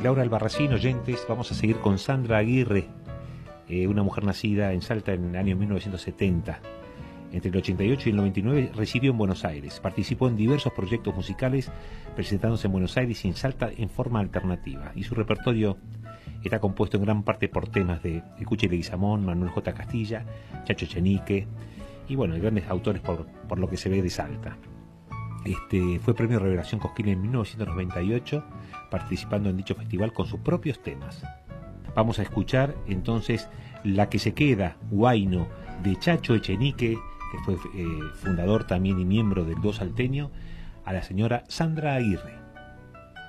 Laura Albarracín, oyentes, vamos a seguir con Sandra Aguirre, una mujer nacida en Salta en el año 1970. Entre el 88 y el 99 residió en Buenos Aires. Participó en diversos proyectos musicales, presentándose en Buenos Aires y en Salta en forma alternativa. Y su repertorio está compuesto en gran parte por temas de Cuchi Leguizamón, Manuel J. Castilla, Chacho Echenique y bueno, grandes autores por lo que se ve de Salta. Fue premio Revelación Cosquín en 1998, participando en dicho festival con sus propios temas. Vamos a escuchar entonces La que se queda, Huayno, de Chacho Echenique, que fue fundador también y miembro del dúo salteño, a la señora Sandra Aguirre.